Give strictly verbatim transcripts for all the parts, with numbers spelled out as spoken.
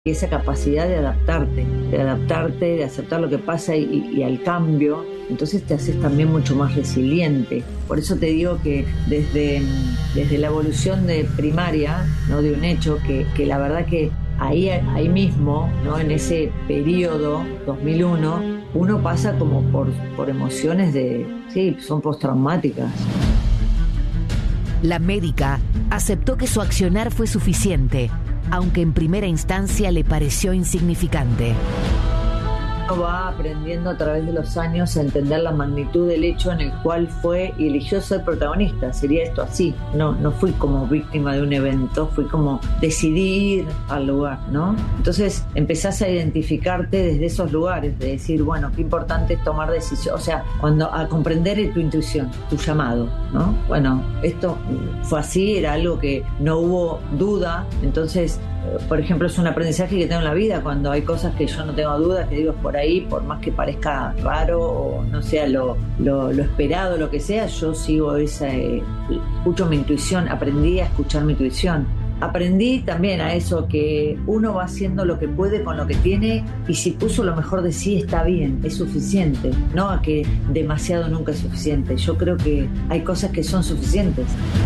esa capacidad de adaptarte, de adaptarte, de aceptar lo que pasa y, y al cambio, entonces te haces también mucho más resiliente. Por eso te digo que desde, desde la evolución de primaria, ¿no? De un hecho, que, que la verdad que ahí, ahí mismo, ¿no? En ese periodo, dos mil uno, uno pasa como por, por emociones de, sí, son postraumáticas. La médica aceptó que su accionar fue suficiente, aunque en primera instancia le pareció insignificante. Uno va aprendiendo a través de los años a entender la magnitud del hecho en el cual fue y eligió ser protagonista. Sería esto así. No, no fui como víctima de un evento, fui como decidí ir al lugar, ¿no? Entonces empezás a identificarte desde esos lugares, de decir, bueno, qué importante es tomar decisiones, o sea, cuando a comprender tu intuición, tu llamado, ¿no? Bueno, esto fue así, era algo que no hubo duda, entonces, por ejemplo, es un aprendizaje que tengo en la vida, cuando hay cosas que yo no tengo dudas, que digo, es por ahí, por más que parezca raro o no sea lo, lo, lo esperado, lo que sea, yo sigo esa, eh, escucho mi intuición, aprendí a escuchar mi intuición. Aprendí también a eso, que uno va haciendo lo que puede con lo que tiene, y si puso lo mejor de sí está bien, es suficiente, no a que demasiado nunca es suficiente. Yo creo que hay cosas que son suficientes.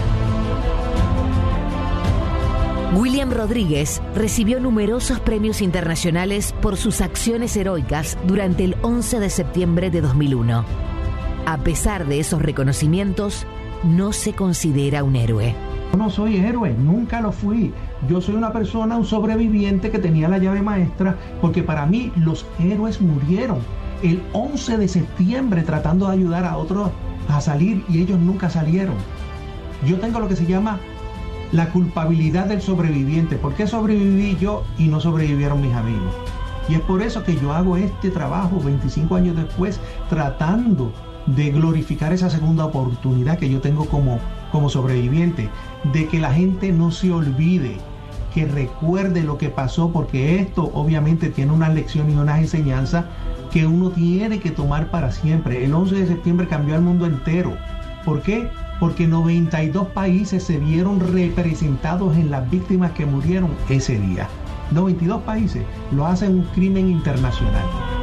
William Rodríguez recibió numerosos premios internacionales por sus acciones heroicas durante el once de septiembre de dos mil uno. A pesar de esos reconocimientos, no se considera un héroe. No soy héroe, nunca lo fui. Yo soy una persona, un sobreviviente que tenía la llave maestra, porque para mí los héroes murieron el once de septiembre tratando de ayudar a otros a salir, y ellos nunca salieron. Yo tengo lo que se llama la culpabilidad del sobreviviente. ¿Por qué sobreviví yo y no sobrevivieron mis amigos? Y es por eso que yo hago este trabajo veinticinco años después, tratando de glorificar esa segunda oportunidad que yo tengo como, como sobreviviente, de que la gente no se olvide, que recuerde lo que pasó, porque esto obviamente tiene unas lecciones y unas enseñanzas que uno tiene que tomar para siempre. El once de septiembre cambió el mundo entero. ¿Por qué? Porque noventa y dos países se vieron representados en las víctimas que murieron ese día. noventa y dos países lo hacen un crimen internacional.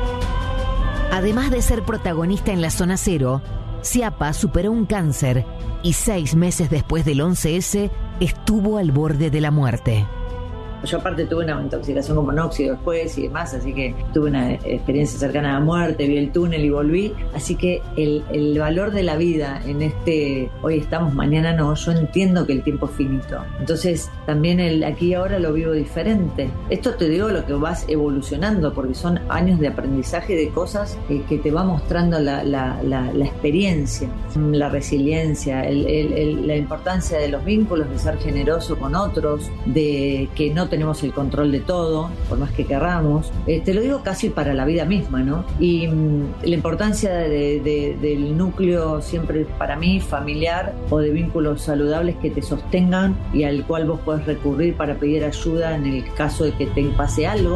Además de ser protagonista en la zona cero, Sciappa superó un cáncer y seis meses después del once ese estuvo al borde de la muerte. Yo aparte tuve una intoxicación con monóxido después y demás, así que tuve una experiencia cercana a la muerte, vi el túnel y volví. Así que el, el valor de la vida en este, hoy estamos, mañana no, yo entiendo que el tiempo es finito. Entonces también el aquí y ahora lo vivo diferente. Esto te digo lo que vas evolucionando, porque son años de aprendizaje de cosas que, que te va mostrando la, la, la, la experiencia, la resiliencia, el, el, el, la importancia de los vínculos, de ser generoso con otros, de que no tenemos el control de todo, por más que querramos. Eh, te lo digo casi para la vida misma, ¿no? Y mmm, la importancia de, de, del núcleo siempre para mí familiar, o de vínculos saludables que te sostengan y al cual vos podés recurrir para pedir ayuda en el caso de que te pase algo.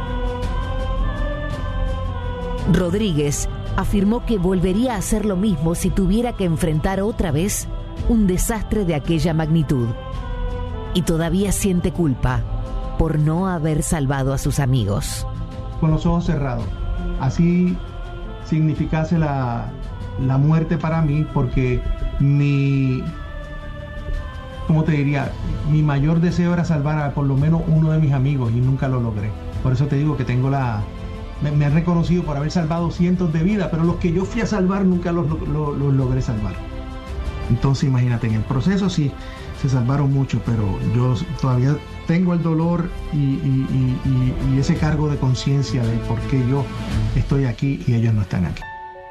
Rodríguez afirmó que volvería a hacer lo mismo si tuviera que enfrentar otra vez un desastre de aquella magnitud. Y todavía siente culpa por no haber salvado a sus amigos. Con los ojos cerrados. Así significase la, la muerte para mí, porque mi, ¿cómo te diría? Mi mayor deseo era salvar a por lo menos uno de mis amigos, y nunca lo logré. Por eso te digo que tengo la... Me, me han reconocido por haber salvado cientos de vidas, pero los que yo fui a salvar nunca los, los, los logré salvar. Entonces imagínate, en el proceso sí se salvaron muchos, pero yo todavía tengo el dolor y, y, y, y ese cargo de conciencia de por qué yo estoy aquí y ellos no están aquí.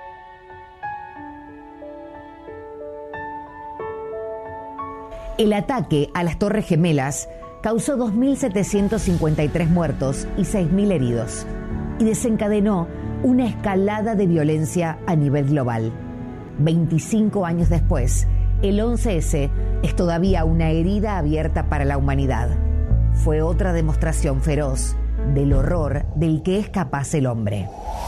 El ataque a las Torres Gemelas causó dos mil setecientos cincuenta y tres muertos y seis mil heridos, y desencadenó una escalada de violencia a nivel global. veinticinco años después, el once ese es todavía una herida abierta para la humanidad. Fue otra demostración feroz del horror del que es capaz el hombre.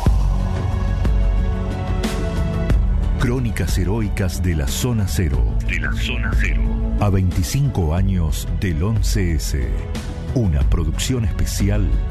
Crónicas heroicas de la Zona Cero. De la Zona Cero. A veinticinco años del once ese. Una producción especial